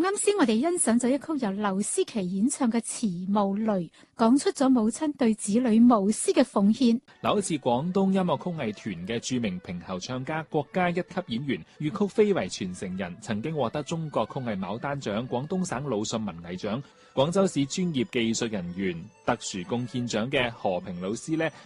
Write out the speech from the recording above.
啱先我哋欣賞咗一曲由劉思琪演唱嘅《慈母淚》，講出咗母親對子女無私嘅奉獻。 嗱，好似廣東音樂曲藝團嘅著名評喉唱家、國家一級演員、粵曲非遺傳承人，曾經獲得中國曲藝牡丹獎、廣東省魯迅文藝獎、廣州市專業技術人員特殊貢獻獎嘅何平老師呢，